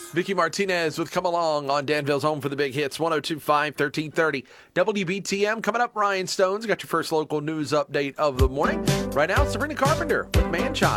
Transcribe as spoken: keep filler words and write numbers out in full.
Vicky Martinez with Come Along on Danville's Home for the Big Hits, one oh two point five, thirteen thirty. W B T M coming up. Ryan Stone's got your first local news update of the morning. Right now, Sabrina Carpenter with Manchild.